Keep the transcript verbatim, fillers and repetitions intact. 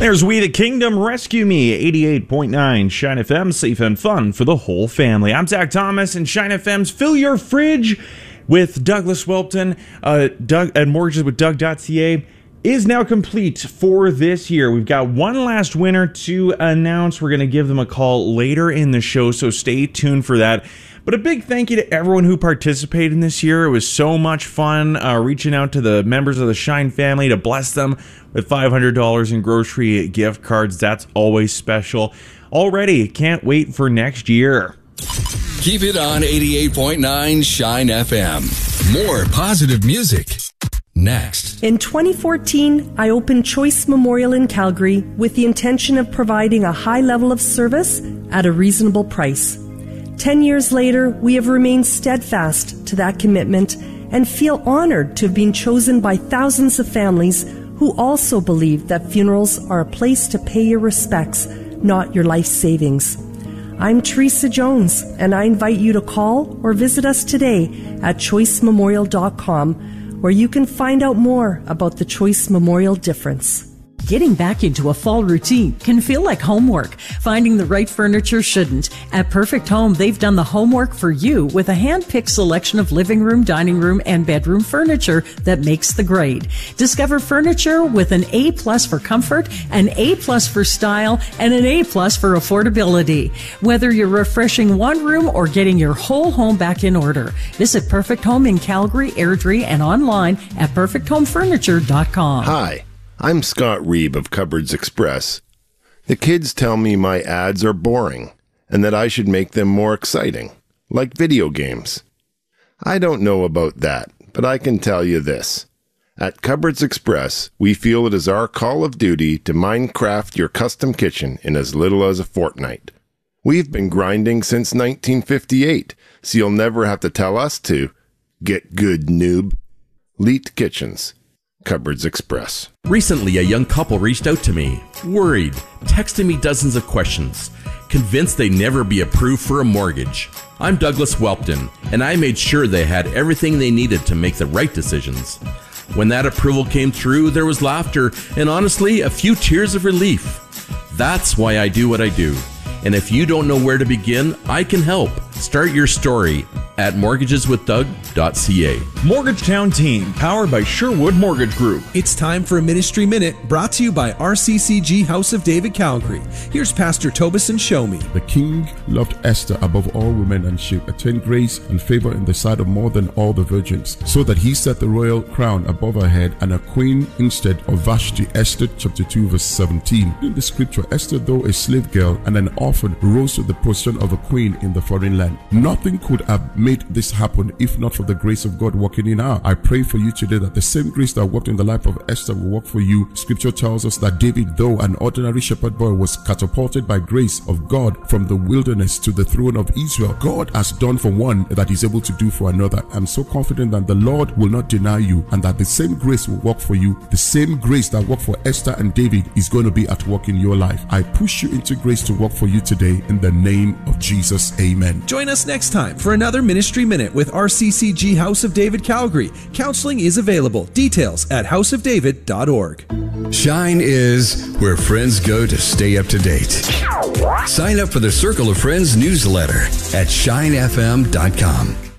There's We the Kingdom, Rescue Me, eighty-eight point nine Shine F M, safe and fun for the whole family. I'm Zach Thomas, and Shine F M's Fill Your Fridge with Douglas Welpton, uh, Doug, and Mortgages with Doug dot C A is now complete for this year. We've got one last winner to announce. We're going to give them a call later in the show, so stay tuned for that. But a big thank you to everyone who participated in this year. It was so much fun uh, reaching out to the members of the Shine family to bless them with five hundred dollars in grocery gift cards. That's always special. Already, can't wait for next year. Keep it on eighty-eight point nine Shine F M. More positive music. Next. In twenty fourteen, I opened Choice Memorial in Calgary with the intention of providing a high level of service at a reasonable price. Ten years later, we have remained steadfast to that commitment and feel honored to have been chosen by thousands of families who also believe that funerals are a place to pay your respects, not your life savings. I'm Teresa Jones, and I invite you to call or visit us today at choice memorial dot com, where you can find out more about the Choice Memorial difference. Getting back into a fall routine can feel like homework. Finding the right furniture shouldn't. At Perfect Home, they've done the homework for you with a hand-picked selection of living room, dining room, and bedroom furniture that makes the grade. Discover furniture with an A plus for comfort, an A plus for style, and an A plus for affordability. Whether you're refreshing one room or getting your whole home back in order, visit Perfect Home in Calgary, Airdrie, and online at perfect home furniture dot com. Hi. I'm Scott Reeb of Cupboards Express. The kids tell me my ads are boring and that I should make them more exciting, like video games. I don't know about that, but I can tell you this. At Cupboards Express, we feel it is our call of duty to Minecraft your custom kitchen in as little as a fortnight. We've been grinding since nineteen fifty-eight, so you'll never have to tell us to. Get good, noob. Leet Kitchens. Cupboards Express. Recently, a young couple reached out to me, worried, texting me dozens of questions, convinced they'd never be approved for a mortgage. I'm Douglas Welpton, and I made sure they had everything they needed to make the right decisions. When that approval came through, there was laughter and honestly, a few tears of relief. That's why I do what I do. And if you don't know where to begin, I can help. Start your story at mortgages with doug dot c a. Mortgagetown Team, powered by Sherwood Mortgage Group. It's time for a Ministry Minute, brought to you by R C C G House of David Calgary. Here's Pastor Tobis and Show Me. The king loved Esther above all women, and she attained grace and favor in the sight of more than all the virgins, so that he set the royal crown above her head and a queen instead of Vashti. Esther chapter two verse seventeen. In the scripture, Esther, though a slave girl and an orphan, rose to the position of a queen in the foreign land. Nothing could have made this happen if not for the grace of God working in her. I pray for you today that the same grace that worked in the life of Esther will work for you. Scripture tells us that David, though an ordinary shepherd boy, was catapulted by grace of God from the wilderness to the throne of Israel. God has done for one that he's able to do for another. I'm so confident that the Lord will not deny you, and that the same grace will work for you. The same grace that worked for Esther and David is going to be at work in your life. I push you into grace to work for you today in the name of Jesus. Amen. Join us next time for another Ministry Minute with R C C G House of David Calgary. Counseling is available. Details at house of david dot org. Shine is where friends go to stay up to date. Sign up for the Circle of Friends newsletter at shine f m dot com.